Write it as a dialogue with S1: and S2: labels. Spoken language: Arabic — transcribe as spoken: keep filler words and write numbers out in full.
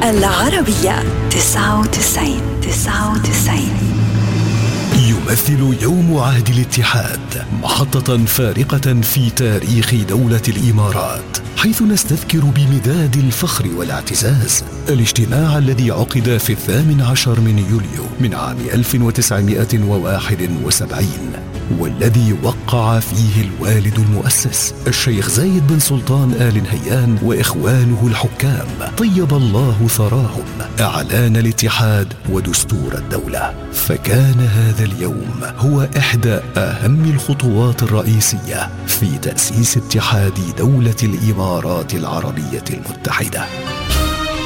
S1: العربية تسعة وتسعين تسعة وتسعين.
S2: يمثل يوم عهد الاتحاد محطة فارقة في تاريخ دولة الإمارات، حيث نستذكر بمداد الفخر والاعتزاز الاجتماع الذي عقد في الثامن عشر من يوليو من عام ألف وتسعمائة وواحد وسبعين، والذي وقع فيه الوالد المؤسس الشيخ زايد بن سلطان آل نهيان وإخوانه الحكام طيب الله ثراهم إعلان الاتحاد ودستور الدولة. فكان هذا اليوم هو إحدى أهم الخطوات الرئيسية في تأسيس اتحاد دولة الإمارات العربية المتحدة.